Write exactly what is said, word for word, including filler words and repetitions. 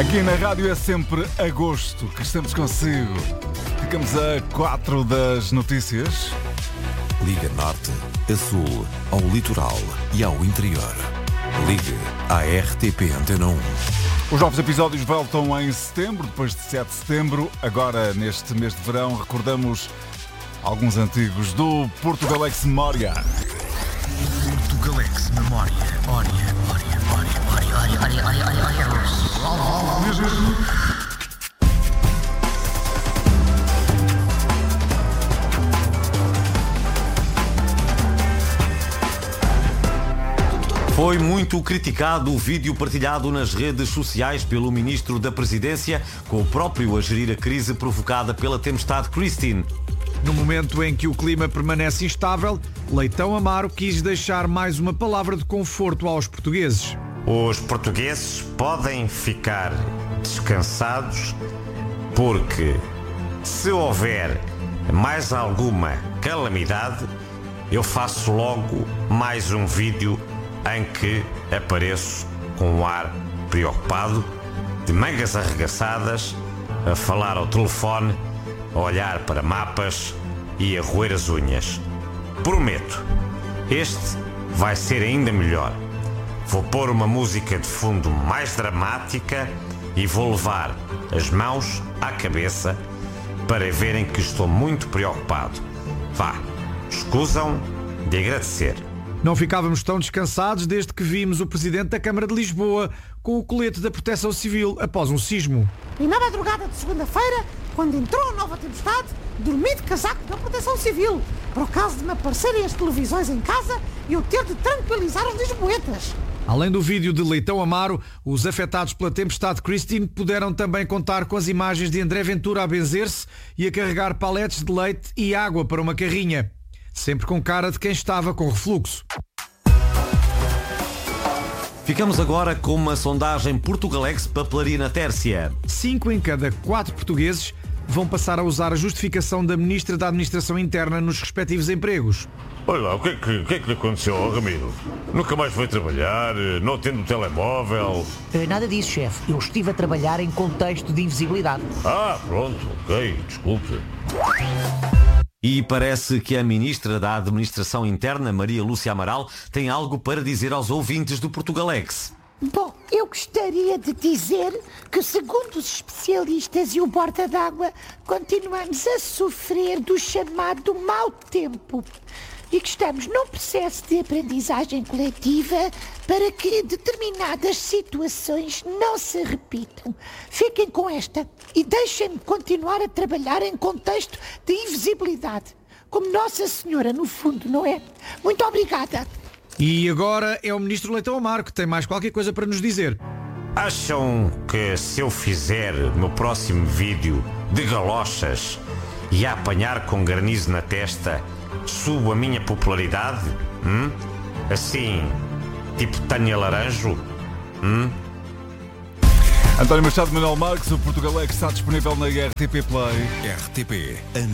Aqui na rádio é sempre agosto que estamos consigo. Ficamos a quatro das notícias. Liga Norte, a Sul, ao Litoral e ao Interior. Ligue à R T P Antena um. Os novos episódios voltam em setembro, depois de sete de setembro. Agora, neste mês de verão, recordamos alguns antigos do Portugalex Memória. Portugalex Memória. Ória, ória, ória, ória, ória, ória, ória, ória, ória. Foi muito criticado o vídeo partilhado nas redes sociais pelo Ministro da Presidência, com o próprio a gerir a crise provocada pela tempestade Christine. No momento em que o clima permanece instável, Leitão Amaro quis deixar mais uma palavra de conforto aos portugueses. Os portugueses podem ficar descansados porque, se houver mais alguma calamidade, eu faço logo mais um vídeo em que apareço com um ar preocupado, de mangas arregaçadas, a falar ao telefone, a olhar para mapas e a roer as unhas. Prometo, este vai ser ainda melhor. Vou pôr uma música de fundo mais dramática e vou levar as mãos à cabeça para verem que estou muito preocupado. Vá, escusam de agradecer. Não ficávamos tão descansados desde que vimos o Presidente da Câmara de Lisboa com o colete da Proteção Civil após um sismo. E na madrugada de segunda-feira, quando entrou a nova tempestade, dormi de casaco da Proteção Civil, para o caso de me aparecerem as televisões em casa e eu ter de tranquilizar os lisboetas. Além do vídeo de Leitão Amaro, os afetados pela tempestade Christine puderam também contar com as imagens de André Ventura a benzer-se e a carregar paletes de leite e água para uma carrinha. Sempre com cara de quem estava com refluxo. Ficamos agora com uma sondagem Portugalex Papelaria na Tércia. Cinco em cada quatro portugueses vão passar a usar a justificação da Ministra da Administração Interna nos respectivos empregos. Olha lá, o que é que, o que é que lhe aconteceu ao Ramiro? Nunca mais foi trabalhar, não atende o telemóvel? Nada disso, chefe. Eu estive a trabalhar em contexto de invisibilidade. Ah, pronto, ok, desculpe. E parece que a Ministra da Administração Interna, Maria Lúcia Amaral, tem algo para dizer aos ouvintes do Portugalex. Bom, eu gostaria de dizer que, segundo os especialistas e o Borda d'Água, continuamos a sofrer do chamado mau tempo e que estamos num processo de aprendizagem coletiva para que determinadas situações não se repitam. Fiquem com esta e deixem-me continuar a trabalhar em contexto de invisibilidade, como Nossa Senhora, no fundo, não é? Muito obrigada. E agora é o Ministro Leitão Amaro que tem mais qualquer coisa para nos dizer. Acham que se eu fizer no próximo vídeo de galochas e a apanhar com granizo na testa, subo a minha popularidade? Hum? Assim, tipo Tânia Laranjo? Hum? António Machado, Manuel Marques, o Portugalex está disponível na R T P Play. R T P